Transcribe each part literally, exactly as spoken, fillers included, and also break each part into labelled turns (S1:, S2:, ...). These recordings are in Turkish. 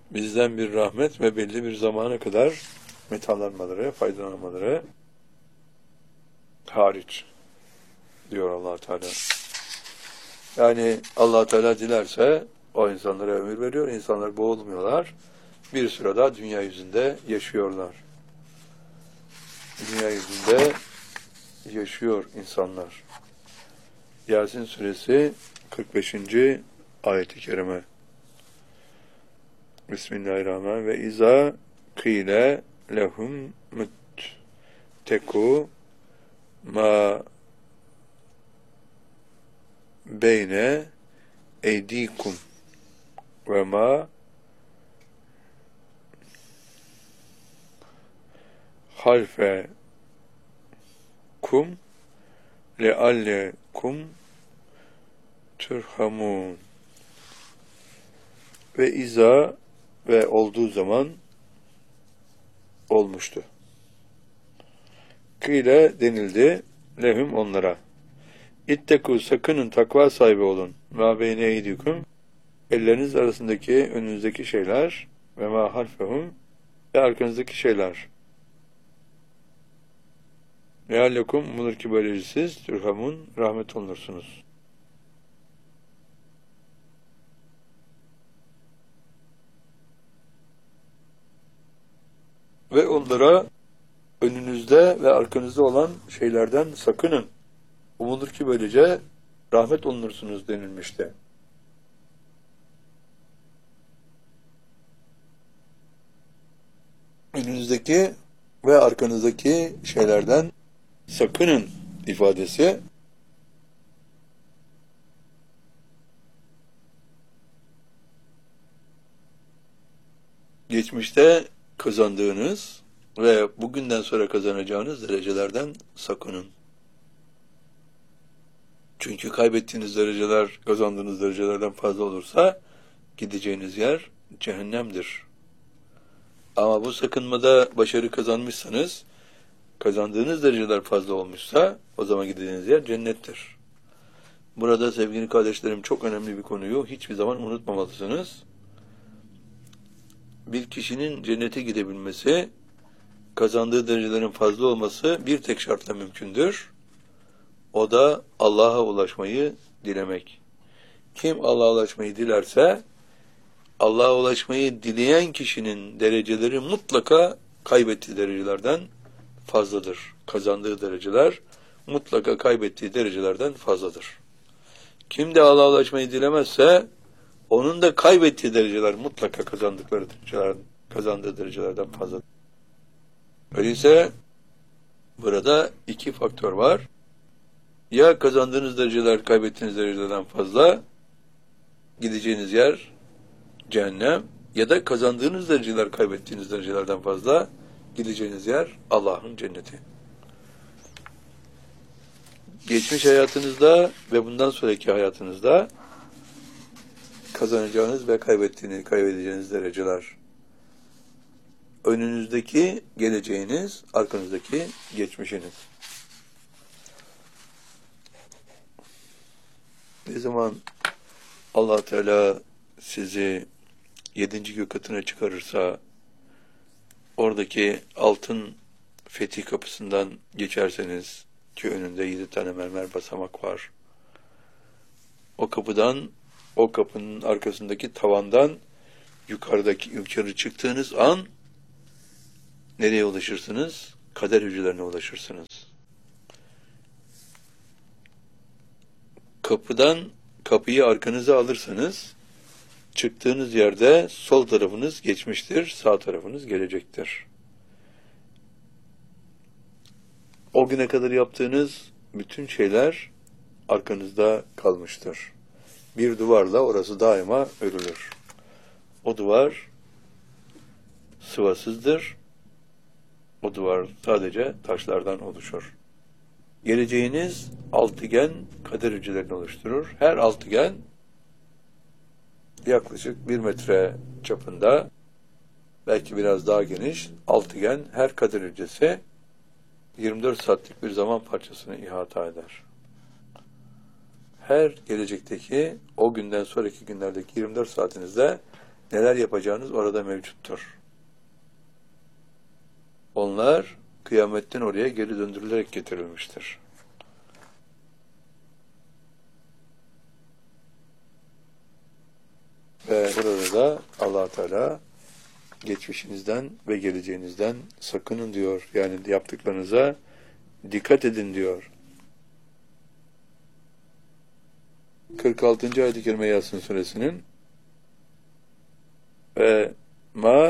S1: bizden bir rahmet ve belli bir zamana kadar metalanmaları, faydalanmaları hariç diyor Allah Teala. Yani Allah Teala dilerse o insanlara ömür veriyor, insanlar boğulmuyorlar. Bir süre daha dünya yüzünde yaşıyorlar. Dünya yüzünde yaşıyor insanlar. Yasin suresi kırk beşinci ayet-i kerime. Bismillahirrahmanirrahim. Ve izâ kîle lehum muttekû ma beyne eydikum ve ma halfe kum leallekum turhamun. Ve iza ve olduğu zaman olmuştu. Kıyle denildi lehum onlara. İttekû sakının takva sahibi olun. Mâ beyne eydiküm elleriniz arasındaki önünüzdeki şeyler ve mâ halfehum ve arkanızdaki şeyler. Leallekum umulur ki böylece siz turhamun rahmet olunursunuz. Ve onlara önünüzde ve arkanızda olan şeylerden sakının. Umulur ki böylece rahmet olunursunuz denilmişti. Önünüzdeki ve arkanızdaki şeylerden sakının ifadesi geçmişte kazandığınız ve bugünden sonra kazanacağınız derecelerden sakının. Çünkü kaybettiğiniz dereceler kazandığınız derecelerden fazla olursa gideceğiniz yer cehennemdir. Ama bu sakınmada başarı kazanmışsanız, kazandığınız dereceler fazla olmuşsa o zaman gideceğiniz yer cennettir. Burada sevgili kardeşlerim çok önemli bir konuyu hiçbir zaman unutmamalısınız. Bir kişinin cennete gidebilmesi, kazandığı derecelerin fazla olması bir tek şartla mümkündür. O da Allah'a ulaşmayı dilemek. Kim Allah'a ulaşmayı dilerse, Allah'a ulaşmayı dileyen kişinin dereceleri mutlaka kaybettiği derecelerden fazladır. Kazandığı dereceler mutlaka kaybettiği derecelerden fazladır. Kim de Allah'a ulaşmayı dilemezse, onun da kaybettiği dereceler mutlaka kazandıkları dereceler, kazandığı derecelerden fazladır. Öyleyse burada iki faktör var. Ya kazandığınız dereceler kaybettiğiniz derecelerden fazla, gideceğiniz yer cehennem, ya da kazandığınız dereceler kaybettiğiniz derecelerden fazla, gideceğiniz yer Allah'ın cenneti. Geçmiş hayatınızda ve bundan sonraki hayatınızda kazanacağınız ve kaybettiğiniz, kaybedeceğiniz dereceler. Önünüzdeki geleceğiniz, arkanızdaki geçmişiniz. Ne zaman Allah Teala sizi yedinci gök katına çıkarırsa, oradaki altın fetih kapısından geçerseniz, ki önünde yedi tane mermer basamak var, o kapıdan, o kapının arkasındaki tavandan yukarıdaki yukarı çıktığınız an nereye ulaşırsınız? Kader hücrelerine ulaşırsınız. Kapıdan kapıyı arkanıza alırsanız çıktığınız yerde sol tarafınız geçmiştir, sağ tarafınız gelecektir. O güne kadar yaptığınız bütün şeyler arkanızda kalmıştır. Bir duvarla orası daima örülür. O duvar sıvasızdır. O duvar sadece taşlardan oluşur. Geleceğiniz altıgen kader hücrelerini oluşturur. Her altıgen yaklaşık bir metre çapında, belki biraz daha geniş altıgen, her kader hücresi yirmi dört saatlik bir zaman parçasını ihata eder. Her gelecekteki, o günden sonraki günlerdeki yirmi dört saatinizde neler yapacağınız orada mevcuttur. Onlar kıyametten oraya geri döndürülerek getirilmiştir. Ve burada da Allah Teala geçmişinizden ve geleceğinizden sakının diyor. Yani yaptıklarınıza dikkat edin diyor. kırk altıncı ayet-i kerime Yasin suresinin ve ma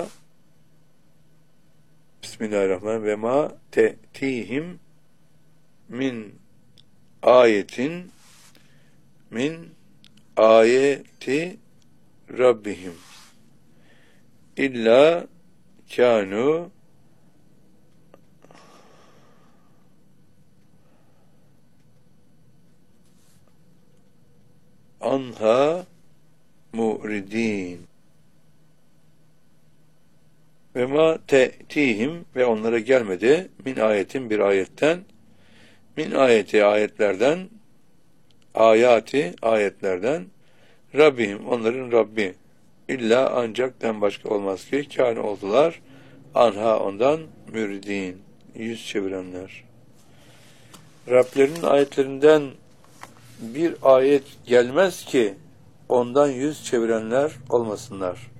S1: Bismillahirrahmanirrahim ve ma te'tihim min ayetin min ayeti Rabbihim illa kânu anha mu'ridin ve ma te'tihim ve onlara gelmedi min ayetin bir ayetten min ayeti ayetlerden ayati ayetlerden Rabbihim onların Rabbi illa ancakten başka olmaz ki kâne oldular anha ondan müridin yüz çevirenler. Rablerinin ayetlerinden bir ayet gelmez ki ondan yüz çevirenler olmasınlar.